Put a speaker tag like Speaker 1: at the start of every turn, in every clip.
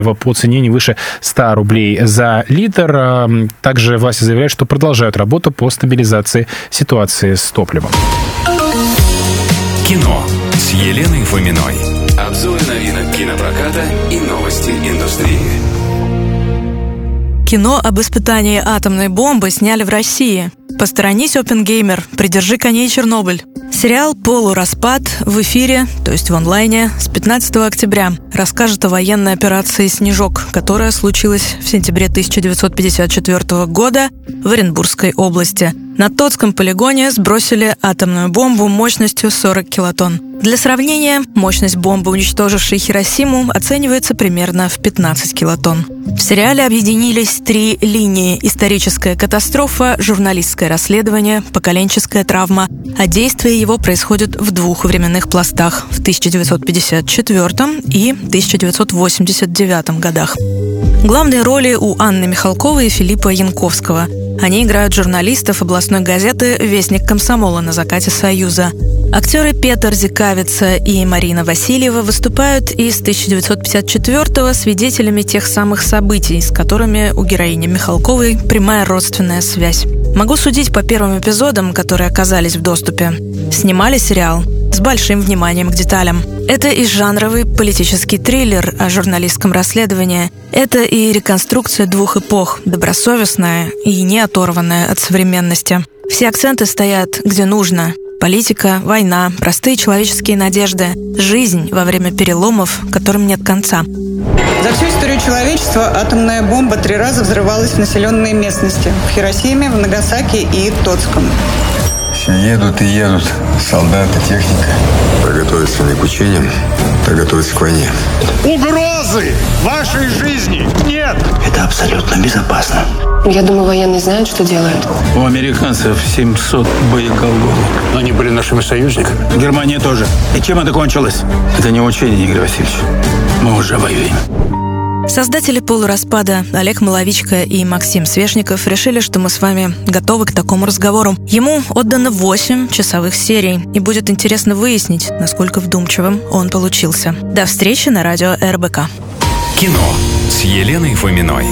Speaker 1: по цене не выше 100 рублей за литр. Также власти заявляют, что продолжают работу по стабилизации ситуации с топливом.
Speaker 2: Кино с Еленой Фоминой. Обзоры новинок кинопроката и новости индустрии.
Speaker 3: Кино об испытании атомной бомбы сняли в России. «Посторонись, Оппенгеймер, придержи коней, Чернобыль». Сериал «Полураспад» в эфире, то есть в онлайне, с 15 октября. Расскажет о военной операции «Снежок», которая случилась в сентябре 1954 года в Оренбургской области. На Тотском полигоне сбросили атомную бомбу мощностью 40 килотонн. Для сравнения, мощность бомбы, уничтожившей Хиросиму, оценивается примерно в 15 килотонн. В сериале объединились 3 линии: историческая катастрофа, журналистское расследование, поколенческая травма, а действие его происходит в 2 временных пластах – в 1954 и 1989 годах. Главные роли у Анны Михалковой и Филиппа Янковского. Они играют журналистов областной газеты «Вестник комсомола» на закате Союза. Актеры Петр Зикавица и Марина Васильева выступают из 1954-го свидетелями тех самых событий, с которыми у героини Михалковой прямая родственная связь. Могу судить по первым эпизодам, которые оказались в доступе. Снимали сериал с большим вниманием к деталям. Это и жанровый политический триллер о журналистском расследовании. Это и реконструкция 2 эпох, добросовестная и не оторванная от современности. Все акценты стоят где нужно. Политика, война, простые человеческие надежды, жизнь во время переломов, которым нет конца.
Speaker 4: За всю историю человечества атомная бомба 3 раза взрывалась в населенной местности. В Хиросиме, в Нагасаки и Тотском.
Speaker 5: Все едут и едут. Солдаты, техника.
Speaker 6: Приготовиться не к учениям, а готовиться к войне.
Speaker 7: Угрозы вашей жизни нет!
Speaker 8: Это абсолютно безопасно.
Speaker 9: Я думаю, военные знают, что делают.
Speaker 10: У американцев 700 боеголовок.
Speaker 7: Они были нашими союзниками.
Speaker 10: Германия тоже. И чем это кончилось? Это не учение, Игорь Васильевич. Мы уже воюем.
Speaker 3: Создатели «Полураспада» Олег Маловичко и Максим Свешников решили, что мы с вами готовы к такому разговору. Ему отдано 8 часовых серий, и будет интересно выяснить, насколько вдумчивым он получился. До встречи на радио РБК.
Speaker 2: Кино с Еленой Фоминой.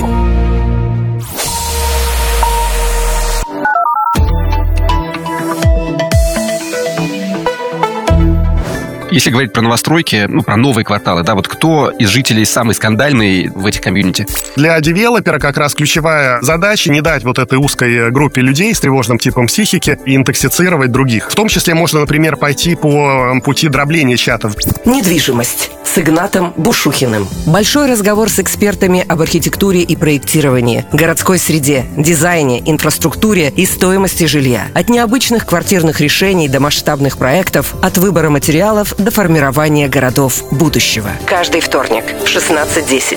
Speaker 11: Если говорить про новостройки, про новые кварталы, да, вот кто из жителей самый скандальный в этих комьюнити?
Speaker 12: Для девелопера как раз ключевая задача не дать вот этой узкой группе людей с тревожным типом психики интоксицировать других. В том числе можно, например, пойти по пути дробления чатов.
Speaker 13: Недвижимость с Игнатом Бушухиным. Большой разговор с экспертами об архитектуре и проектировании, городской среде, дизайне, инфраструктуре и стоимости жилья. От необычных квартирных решений до масштабных проектов, от выбора материалов до формирования городов будущего. Каждый вторник в 16:10.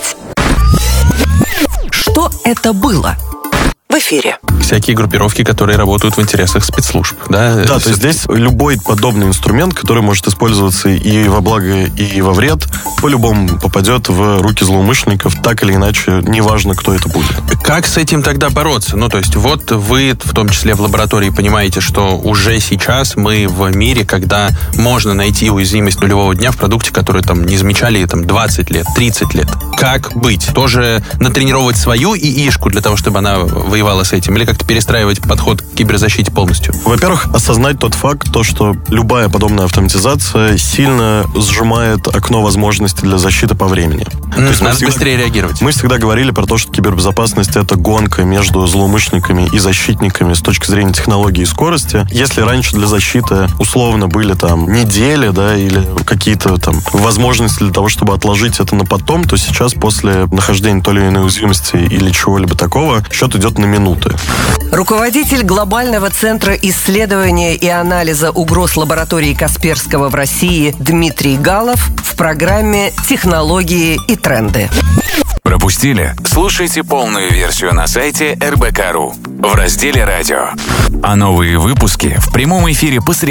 Speaker 13: Что это было? В эфире.
Speaker 14: Всякие группировки, которые работают в интересах спецслужб. Да,
Speaker 15: то есть здесь любой подобный инструмент, который может использоваться и во благо, и во вред, по-любому попадет в руки злоумышленников, так или иначе, неважно, кто это будет.
Speaker 14: Как с этим тогда бороться? То есть вот вы, в том числе в лаборатории, понимаете, что уже сейчас мы в мире, когда можно найти уязвимость нулевого дня в продукте, который не замечали 20 лет, 30 лет. Как быть? Тоже натренировать свою ИИшку для того, чтобы она воевала с этим? Или как-то перестраивать подход к киберзащите полностью?
Speaker 15: Во-первых, осознать тот факт, что любая подобная автоматизация сильно сжимает окно возможностей для защиты по времени.
Speaker 14: То есть надо быстрее реагировать.
Speaker 15: Мы всегда говорили про то, что кибербезопасность — это гонка между злоумышленниками и защитниками с точки зрения технологии и скорости. Если раньше для защиты условно были недели, да, или какие-то возможности для того, чтобы отложить это на потом, то сейчас после нахождения той или иной уязвимости или чего-либо такого, счет идет на минуты.
Speaker 13: Руководитель глобального центра исследования и анализа угроз лаборатории Касперского в России Дмитрий Галов в программе «Технологии и тренды».
Speaker 2: Пропустили? Слушайте полную версию на сайте rbk.ru в разделе «Радио». А новые выпуски в прямом эфире по средам